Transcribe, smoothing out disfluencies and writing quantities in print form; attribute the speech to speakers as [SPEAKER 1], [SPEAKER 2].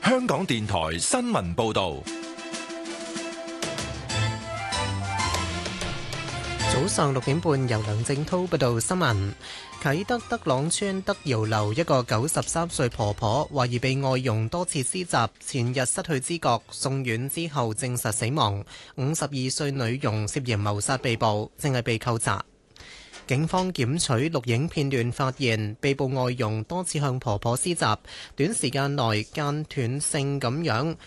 [SPEAKER 1] 香港電台新聞報道。
[SPEAKER 2] 早上6點半，由梁正濤報道新聞。啟德德朗村德瑤樓一個93歲婆婆，懷疑被外傭多次施襲，前日失去知覺，送院之後證實死亡。52歲女傭涉嫌謀殺被捕，正係被扣查。警方檢取錄影片段，發現被捕外傭多次向婆婆施襲，短時間內間斷性咁樣